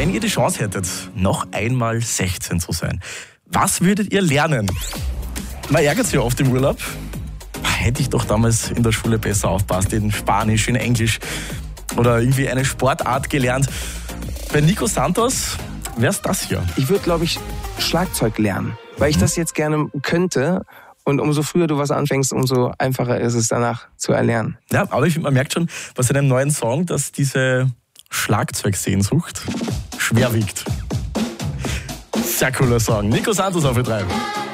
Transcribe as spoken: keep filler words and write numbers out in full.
Wenn ihr die Chance hättet, noch einmal sechzehn zu sein, was würdet ihr lernen? Man ärgert sich ja oft im Urlaub. Hätte ich doch damals in der Schule besser aufpasst, in Spanisch, in Englisch oder irgendwie eine Sportart gelernt. Bei Nico Santos wär's das hier. Ich würde, glaube ich, Schlagzeug lernen, weil ich das jetzt gerne könnte. Und umso früher du was anfängst, umso einfacher ist es danach zu erlernen. Ja, aber ich finde, man merkt schon bei seinem neuen Song, dass diese Schlagzeugsehnsucht schwer wiegt. Sehr cooler Song. Nico Santos auf E drei.